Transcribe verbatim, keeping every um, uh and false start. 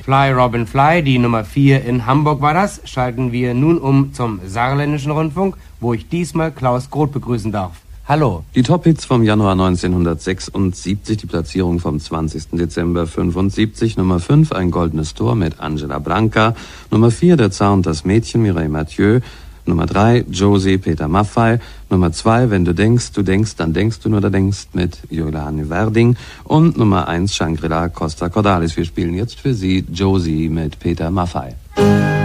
Fly, Robin, Fly, die Nummer vier in Hamburg war das. Schalten wir nun um zum Saarländischen Rundfunk, wo ich diesmal Klaus Groth begrüßen darf. Hallo. Die Top-Hits vom Januar neunzehnhundertsechsundsiebzig, die Platzierung vom zwanzigsten Dezember fünfundsiebzig. Nummer fünf, Ein goldenes Tor mit Angela Branca. Nummer vier, Der Zar und das Mädchen, Mireille Mathieu. Nummer drei, Josie, Peter Maffay. Nummer zwei, Wenn du denkst, du denkst, dann denkst du nur, da denkst, mit Jolane Werding. Und Nummer eins, Shangri-La, Costa Cordalis. Wir spielen jetzt für Sie Josie mit Peter Maffay.